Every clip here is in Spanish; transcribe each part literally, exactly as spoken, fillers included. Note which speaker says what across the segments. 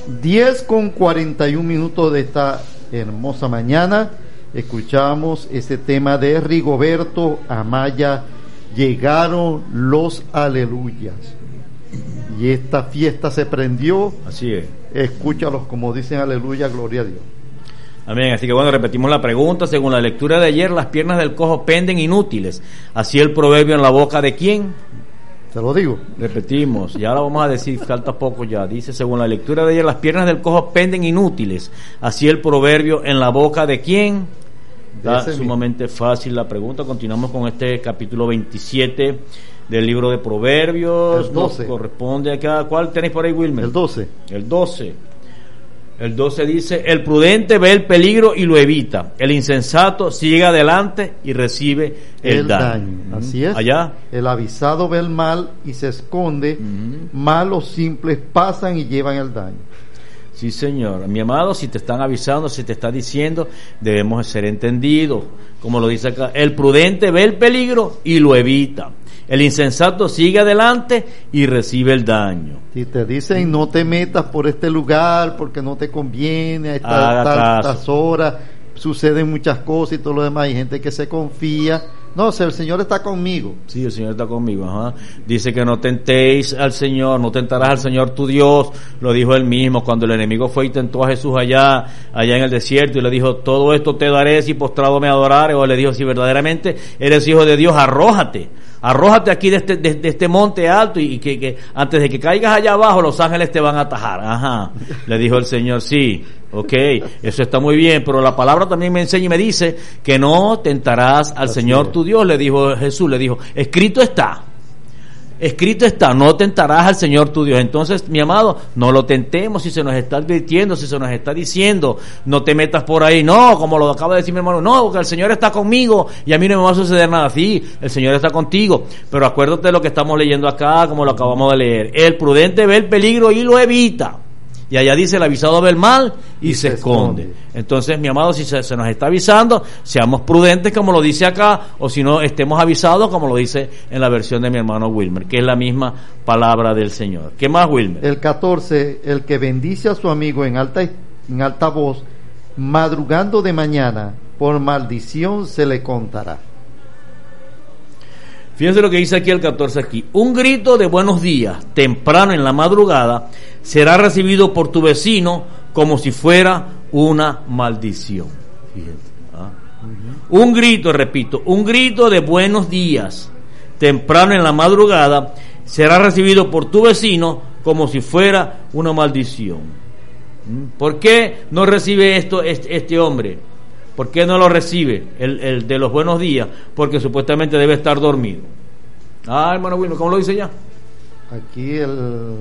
Speaker 1: diez con cuarenta y un minutos de esta hermosa mañana. Escuchamos ese tema de Rigoberto Amaya, Llegaron los Aleluyas. Y esta fiesta se prendió.
Speaker 2: Así es.
Speaker 1: Escúchalos como dicen aleluya, gloria a Dios.
Speaker 2: Amén. Así que bueno, repetimos la pregunta. Según la lectura de ayer, las piernas del cojo penden inútiles. Así el proverbio en la boca de quién.
Speaker 1: Te lo digo.
Speaker 2: Repetimos, ya lo vamos a decir, falta poco ya. Dice, según la lectura de ayer, las piernas del cojo penden inútiles. Así el proverbio en la boca de quién. Está sumamente fácil la pregunta. Continuamos con este capítulo veintisiete del libro de Proverbios.
Speaker 1: El doce.
Speaker 2: Nos corresponde acá. ¿Cuál tenéis por ahí, Wilmer?
Speaker 1: El doce.
Speaker 2: El doce. El doce dice, el prudente ve el peligro y lo evita. El insensato sigue adelante y recibe el,
Speaker 1: el
Speaker 2: daño.
Speaker 1: daño. Uh-huh. Así es.
Speaker 2: Allá.
Speaker 1: El avisado ve el mal y se esconde. Uh-huh. Malos simples pasan y llevan el daño.
Speaker 2: Sí, señor. Mi amado, si te están avisando, si te está diciendo, debemos ser entendidos. Como lo dice acá, el prudente ve el peligro y lo evita. El insensato sigue adelante y recibe el daño.
Speaker 1: Si te dicen no te metas por este lugar porque no te conviene, a estas, estas horas suceden muchas cosas y todo lo demás, hay gente que se confía. No, o sea, el Señor está conmigo.
Speaker 2: Sí, el Señor está conmigo. Ajá. Dice que no tentéis al Señor, no tentarás al Señor tu Dios. Lo dijo él mismo cuando el enemigo fue y tentó a Jesús allá, allá en el desierto y le dijo, todo esto te daré si postrado me adorares. O le dijo, si verdaderamente eres hijo de Dios, arrójate. Arrójate aquí de este, de, de este monte alto y, y que, que antes de que caigas allá abajo los ángeles te van a atajar. Ajá. Le dijo el Señor, sí, ok, eso está muy bien, pero la palabra también me enseña y me dice que no tentarás al Así Señor es. tu Dios. Le dijo Jesús, le dijo, escrito está. Escrito está, no tentarás al Señor tu Dios. Entonces, mi amado, no lo tentemos si se nos está advirtiendo, si se nos está diciendo, no te metas por ahí, no, como lo acaba de decir mi hermano, no, porque el Señor está conmigo y a mí no me va a suceder nada. Sí, el Señor está contigo, pero acuérdate de lo que estamos leyendo acá, como lo acabamos de leer. El prudente ve el peligro y lo evita. Y allá dice, el avisado ve el mal y, y se, se esconde. esconde. Entonces, mi amado, si se, se nos está avisando, seamos prudentes como lo dice acá, o si no, estemos avisados como lo dice en la versión de mi hermano Wilmer, que es la misma palabra del Señor. ¿Qué más, Wilmer?
Speaker 1: El catorce, el que bendice a su amigo en alta, en alta voz, madrugando de mañana, por maldición se le contará.
Speaker 2: Fíjense lo que dice aquí el catorce aquí. Un grito de buenos días, temprano en la madrugada, será recibido por tu vecino como si fuera una maldición. Fíjense. ¿Ah? Uh-huh. Un grito, repito, un grito de buenos días, temprano en la madrugada, será recibido por tu vecino como si fuera una maldición. ¿Por qué no recibe esto este, este hombre? ¿Por qué no lo recibe el, el de los buenos días? Porque supuestamente debe estar dormido. Ah, hermano Wilmer, ¿cómo lo dice ya?
Speaker 1: Aquí el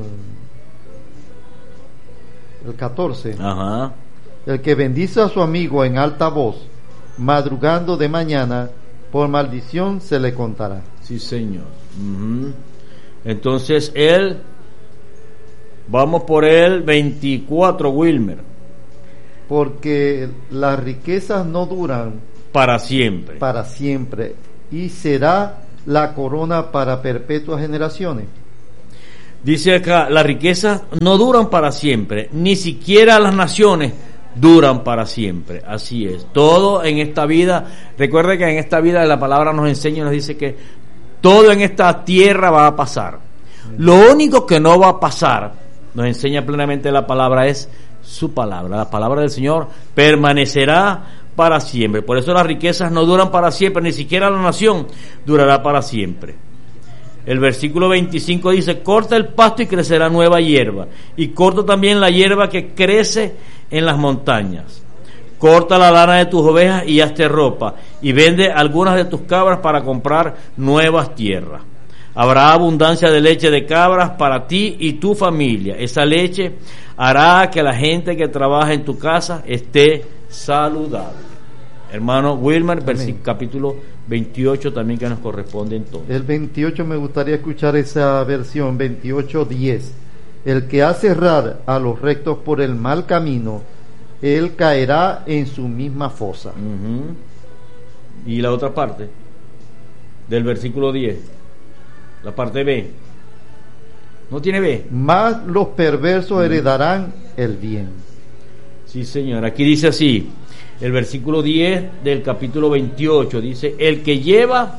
Speaker 1: el catorce.
Speaker 2: Ajá.
Speaker 1: El que bendice a su amigo en alta voz, madrugando de mañana, por maldición se le contará.
Speaker 2: Sí, señor. Uh-huh. Entonces él, vamos por el veinticuatro, Wilmer.
Speaker 1: Porque las riquezas no duran
Speaker 2: para siempre.
Speaker 1: Para siempre. Y será la corona para perpetuas generaciones.
Speaker 2: Dice acá, las riquezas no duran para siempre, ni siquiera las naciones duran para siempre. Así es. Todo en esta vida, recuerde que en esta vida la palabra nos enseña y nos dice que todo en esta tierra va a pasar. Lo único que no va a pasar, nos enseña plenamente la palabra, es su palabra. La palabra del Señor permanecerá para siempre. Por eso las riquezas no duran para siempre, ni siquiera la nación durará para siempre. El versículo veinticinco dice, corta el pasto y crecerá nueva hierba, y corta también la hierba que crece en las montañas. Corta la lana de tus ovejas y hazte ropa, y vende algunas de tus cabras para comprar nuevas tierras. Habrá abundancia de leche de cabras para ti y tu familia. Esa leche hará que la gente que trabaja en tu casa esté saludable. Hermano Wilmer, versículo, capítulo veintiocho también que nos corresponde entonces.
Speaker 1: El veintiocho me gustaría escuchar esa versión, veintiocho diez. El que hace errar a los rectos por el mal camino, él caerá en su misma fosa.
Speaker 2: Uh-huh. Y la otra parte del versículo diez. La parte B. ¿No tiene B?
Speaker 1: Mas los perversos heredarán el bien.
Speaker 2: Sí, Señor. Aquí dice así, el versículo diez del capítulo veintiocho, dice, el que lleva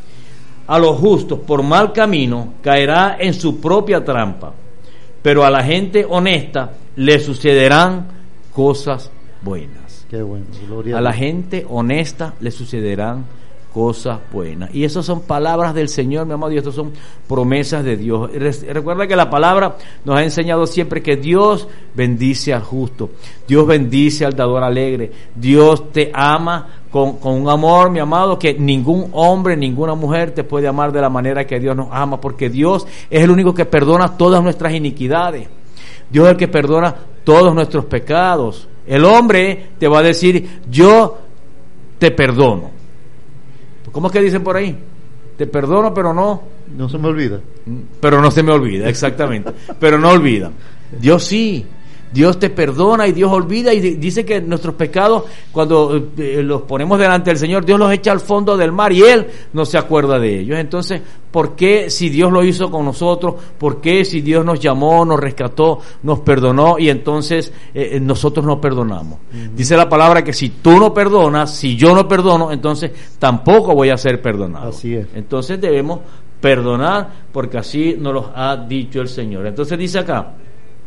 Speaker 2: a los justos por mal camino caerá en su propia trampa, pero a la gente honesta le sucederán cosas buenas.
Speaker 1: Qué bueno, gloria
Speaker 2: a la gente honesta le sucederán cosas buenas. Y esas son palabras del Señor, mi amado, y estas son promesas de Dios. Recuerda que la palabra nos ha enseñado siempre que Dios bendice al justo, Dios bendice al dador alegre, Dios te ama con, con un amor, mi amado, que ningún hombre, ninguna mujer te puede amar de la manera que Dios nos ama, porque Dios es el único que perdona todas nuestras iniquidades. Dios es el que perdona todos nuestros pecados. El hombre te va a decir, yo te perdono. ¿Cómo es que dicen por ahí? Te perdono, pero no...
Speaker 1: No se me olvida.
Speaker 2: Pero no se me olvida, exactamente. Pero no olvida. Dios sí. Dios te perdona y Dios olvida, y dice que nuestros pecados, cuando eh, los ponemos delante del Señor, Dios los echa al fondo del mar y Él no se acuerda de ellos. Entonces, ¿por qué si Dios lo hizo con nosotros? ¿Por qué si Dios nos llamó, nos rescató, nos perdonó y entonces eh, nosotros no perdonamos? Uh-huh. Dice la palabra que si tú no perdonas, si yo no perdono, entonces tampoco voy a ser perdonado.
Speaker 1: Así es.
Speaker 2: Entonces debemos perdonar porque así nos lo ha dicho el Señor. Entonces dice acá,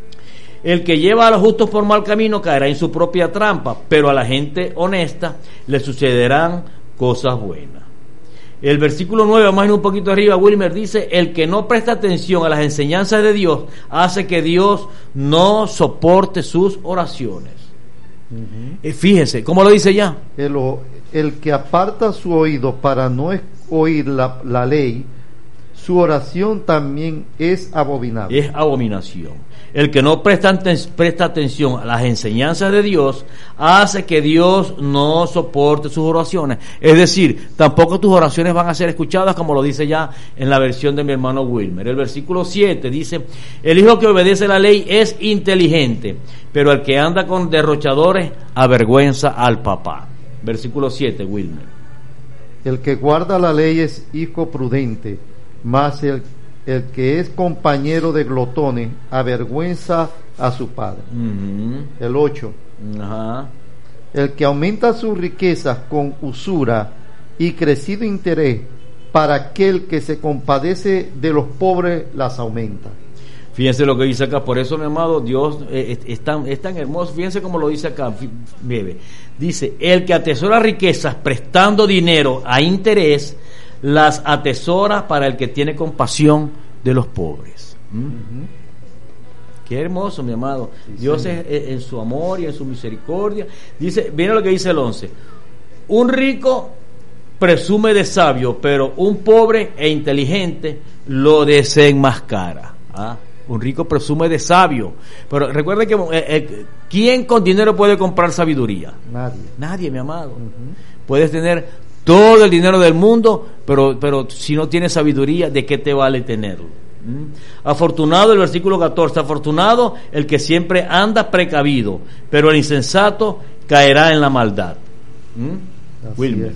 Speaker 2: el que lleva a los justos por mal camino caerá en su propia trampa, pero a la gente honesta le sucederán cosas buenas. El versículo nueve, vamos a ir un poquito arriba, Wilmer, dice, el que no presta atención a las enseñanzas de Dios hace que Dios no soporte sus oraciones. Uh-huh. Eh, fíjese, ¿cómo lo dice ya?
Speaker 1: El, el que aparta su oído para no oír la, la ley, su oración también es abominable.
Speaker 2: Es abominación. El que no presta, presta atención a las enseñanzas de Dios hace que Dios no soporte sus oraciones. Es decir, tampoco tus oraciones van a ser escuchadas, como lo dice ya en la versión de mi hermano Wilmer. El versículo siete dice, el hijo que obedece la ley es inteligente, pero el que anda con derrochadores avergüenza al papá. Versículo siete, Wilmer.
Speaker 1: El que guarda la ley es hijo prudente, mas el El que es compañero de glotones avergüenza a su padre. Uh-huh. El ocho. Uh-huh. El que aumenta sus riquezas con usura y crecido interés, para aquel que se compadece de los pobres las aumenta.
Speaker 2: Fíjense lo que dice acá. Por eso, mi amado, Dios eh, es, tan, es tan hermoso. Fíjense cómo lo dice acá, bebe. Dice, el que atesora riquezas prestando dinero a interés, las atesora para el que tiene compasión de los pobres. ¿Mm? Uh-huh. Qué hermoso, mi amado. Sí, Dios es, es en su amor y en su misericordia. Dice, mira lo que dice el once. Un rico presume de sabio, pero un pobre e inteligente lo desenmascara. ¿Ah? Un rico presume de sabio, pero recuerda que eh, eh, ¿quién con dinero puede comprar sabiduría?
Speaker 1: Nadie.
Speaker 2: Nadie, mi amado. Uh-huh. Puedes tener todo el dinero del mundo, pero, pero si no tienes sabiduría, ¿de qué te vale tenerlo? ¿Mm? Afortunado, el versículo catorce, afortunado el que siempre anda precavido, pero el insensato caerá en la maldad. ¿Mm? Wilmer.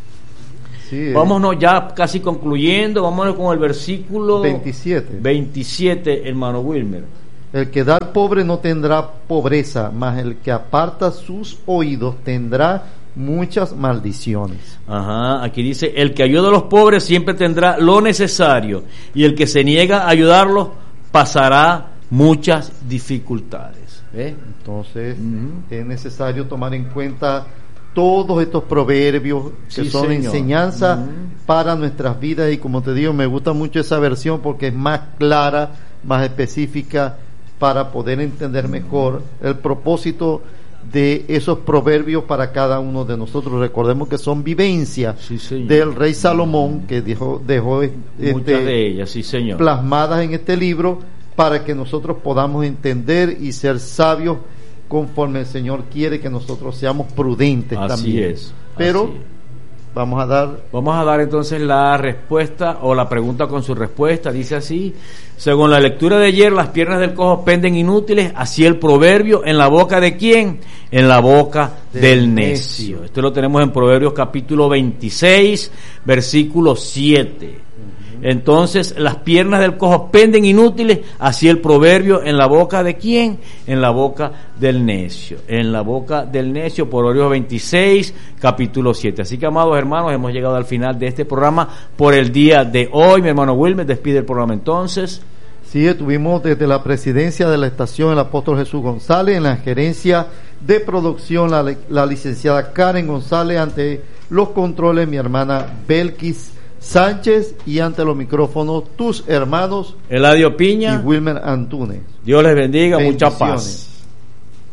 Speaker 2: Sí, vámonos ya casi concluyendo, vámonos con el versículo
Speaker 1: veintisiete.
Speaker 2: veintisiete, hermano Wilmer.
Speaker 1: El que da al pobre no tendrá pobreza, mas el que aparta sus oídos tendrá muchas maldiciones.
Speaker 2: Ajá, aquí dice, el que ayuda a los pobres siempre tendrá lo necesario, y el que se niega a ayudarlos pasará muchas dificultades. ¿Eh?
Speaker 1: Entonces, uh-huh. es necesario tomar en cuenta todos estos proverbios que sí, son señor. enseñanza uh-huh. para nuestras vidas, y como te digo, me gusta mucho esa versión porque es más clara, más específica, para poder entender mejor el propósito de esos proverbios para cada uno de nosotros. Recordemos que son vivencias sí, del rey Salomón, que dejó, dejó
Speaker 2: muchas este, de ellas, sí, señor,
Speaker 1: plasmadas en este libro, para que nosotros podamos entender y ser sabios conforme el Señor quiere que nosotros seamos prudentes.
Speaker 2: Así
Speaker 1: también.
Speaker 2: Es,
Speaker 1: pero
Speaker 2: así es.
Speaker 1: Vamos a dar
Speaker 2: Vamos a dar entonces la respuesta o la pregunta con su respuesta. Dice así: según la lectura de ayer, las piernas del cojo penden inútiles, así el proverbio en la boca de ¿quién? En la boca del, del necio. necio. Esto lo tenemos en Proverbios capítulo veintiséis, versículo siete. Uh-huh. Entonces las piernas del cojo penden inútiles, así el proverbio en la boca de quién, en la boca del necio, en la boca del necio, Proverbios veintiséis, capítulo siete. Así que, amados hermanos, hemos llegado al final de este programa por el día de hoy. Mi hermano Wilmer despide el programa entonces.
Speaker 1: Sí, estuvimos desde la presidencia de la estación el apóstol Jesús González, en la gerencia de producción la, la licenciada Karen González, ante los controles mi hermana Belkis Sánchez, y ante los micrófonos tus hermanos
Speaker 2: Eladio Piña
Speaker 1: y Wilmer Antunes.
Speaker 2: Dios les bendiga, mucha paz.